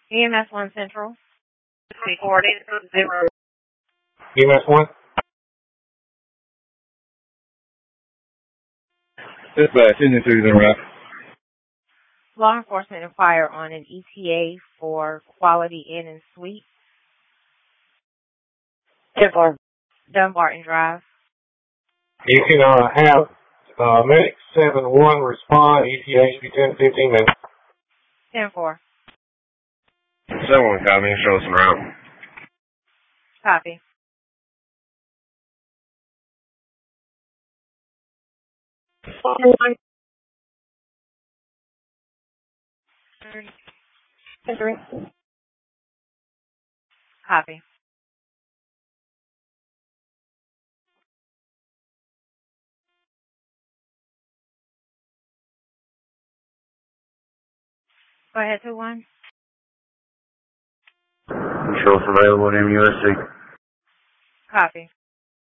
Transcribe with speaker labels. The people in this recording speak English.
Speaker 1: EMS 1 Central. Coordinated 0.
Speaker 2: EMS 1? Dispatch, engine 2 is en route.
Speaker 1: Law enforcement inquire on an ETA for Quality Inn and Suite. Dunbarton Drive.
Speaker 2: You can have Medic 7-1 respond. ETA should be 10-15 minutes.
Speaker 1: 10-4.
Speaker 2: 7-1, copy. Show us en route.
Speaker 1: Copy. Copy. Go ahead, 2-1.
Speaker 2: Control's available at MUSC.
Speaker 1: Copy.